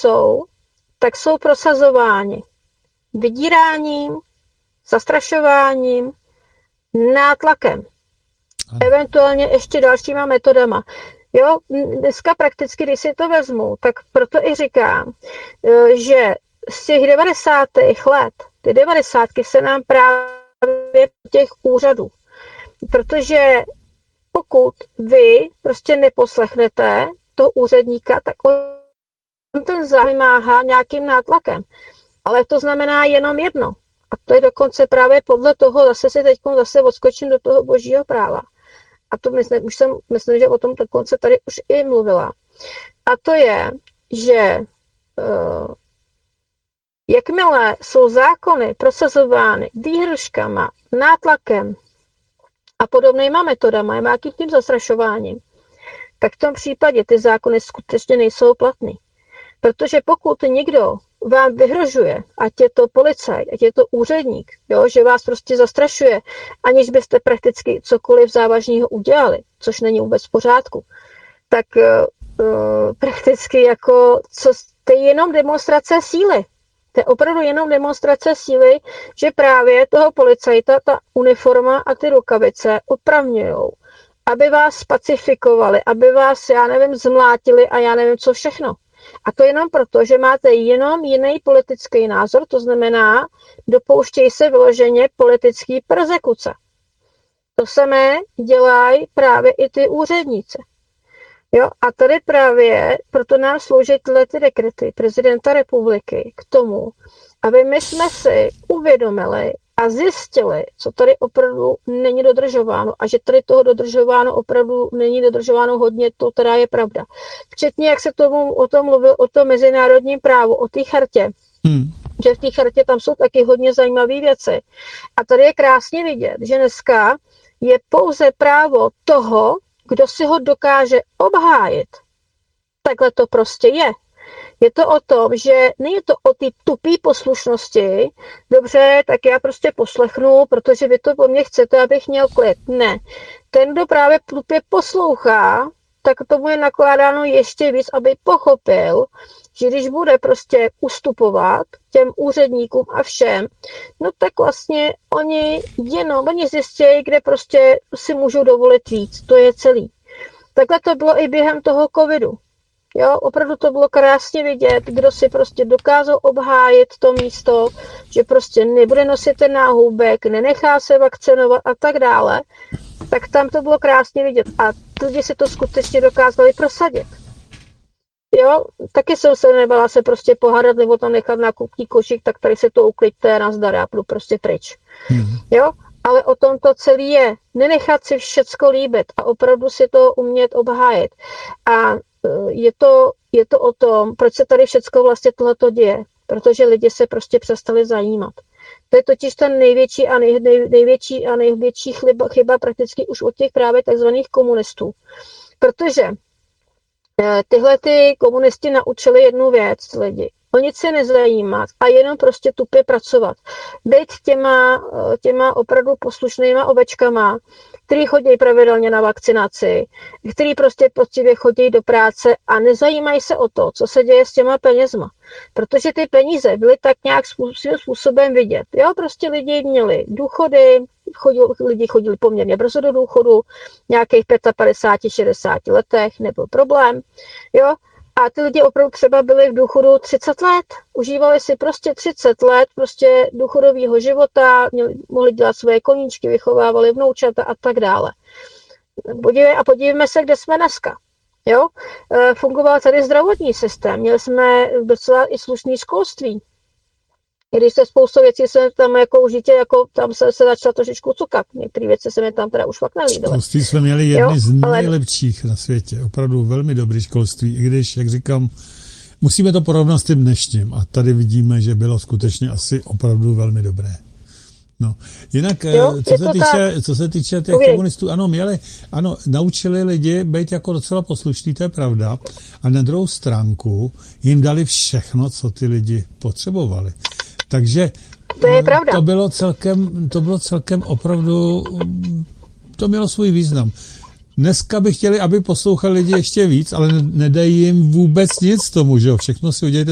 jsou, tak jsou prosazováni vydíráním, zastrašováním, nátlakem. Eventuálně ještě dalšíma metodama. Jo, dneska prakticky, když si to vezmu, tak proto i říkám, že z těch 90. let, ty 90. se nám právě těch úřadů. Protože pokud vy prostě neposlechnete toho úředníka, tak on ten vymáhá nějakým nátlakem. Ale to znamená jenom jedno. A to je dokonce právě podle toho, zase odskočím do toho božího práva. A to myslím, že o tom dokonce tady už i mluvila. A to je, že jakmile jsou zákony prosazovány výhruškama, nátlakem a podobnýma metodama, nějakým tím zastrašováním, tak v tom případě ty zákony skutečně nejsou platný. Protože pokud někdo vám vyhrožuje, ať je to policajt, ať je to úředník, jo, že vás prostě zastrašuje, aniž byste prakticky cokoliv závažného udělali, což není vůbec v pořádku, tak prakticky jako, to je jenom demonstrace síly. To je opravdu jenom demonstrace síly, že právě toho policajta ta uniforma a ty rukavice opravňujou, aby vás pacifikovali, aby vás, zmlátili a já nevím co všechno. A to jenom proto, že máte jenom jiný politický názor, to znamená, dopouštějí se vyloženě politické persekuce. To samé dělají právě i ty úředníci. Jo? A tady právě proto nám slouží tyhle ty dekrety prezidenta republiky k tomu, aby my jsme si uvědomili a zjistili, co tady opravdu není dodržováno a že tady toho dodržováno opravdu není dodržováno hodně, to teda je pravda. Včetně, jak se o tom mluvil, o tom mezinárodním právu, o té chartě, že v té chartě tam jsou taky hodně zajímavé věci. A tady je krásně vidět, že dneska je pouze právo toho, kdo si ho dokáže obhájit. Takhle to prostě je. Je to o tom, že není to o té tupé poslušnosti, dobře, tak já prostě poslechnu, protože vy to po mně chcete, abych měl klid. Ne. Ten, kdo právě tupě poslouchá, tak tomu je nakládáno ještě víc, aby pochopil, že když bude prostě ustupovat těm úředníkům a všem, no tak vlastně oni zjistějí, kde prostě si můžou dovolit víc. To je celý. Takhle to bylo i během toho covidu. Jo, opravdu to bylo krásně vidět, kdo si prostě dokázal obhájit to místo, že prostě nebude nosit ten náhubek, nenechá se vakcinovat a tak dále, tak tam to bylo krásně vidět. A lidi si to skutečně dokázali prosadit. Jo, taky jsem se nebala se prostě pohádat nebo tam nechat nákupní košík, tak tady se to uklidte, nazdar, já půjdu prostě pryč. Jo, ale o tom to celý je. Nenechat si všecko líbit a opravdu si to umět obhájit. A je to o tom, proč se tady všecko vlastně tohleto děje. Protože lidi se prostě přestali zajímat. To je totiž ta největší a největší chyba prakticky už od těch právě takzvaných komunistů. Protože tyhle ty komunisti naučili jednu věc lidi. O nic se nezajímat a jenom prostě tupě pracovat. Být těma opravdu poslušnýma ovečkama, který chodí pravidelně na vakcinaci, který prostě poctivě chodí do práce a nezajímají se o to, co se děje s těma penězma. Protože ty peníze byly tak nějak způsobem vidět. Jo, prostě lidi měli důchody, lidi chodili poměrně brzo do důchodu, nějakých 55, 60 letech, nebyl problém. Jo, a ty lidi opravdu třeba byli v důchodu 30 let, užívali si prostě 30 let prostě důchodového života, mohli dělat svoje koníčky, vychovávali vnoučata a tak dále. Podívejme se, kde jsme dneska. Jo? Fungoval tady zdravotní systém, měli jsme docela i slušný školství. I když se spoustu věcí se tam jako užitě, jako tam se začala trošičku cukat. Některé věci se mi tam teda už fakt nelíbily. Školství jsme měli jedny z nejlepších na světě. Opravdu velmi dobrý školství. I když, jak říkám, musíme to porovnat s tím dnešním. A tady vidíme, že bylo skutečně asi opravdu velmi dobré. No. Jinak, co se týče těch komunistů, ano, naučili lidi být jako docela poslušný, to je pravda. A na druhou stránku jim dali všechno, co ty lidi potřebovali. Takže to je pravda. To bylo celkem opravdu, to mělo svůj význam. Dneska by chtěli, aby poslouchali lidi ještě víc, ale nedají jim vůbec nic tomu, že jo, všechno si udělejte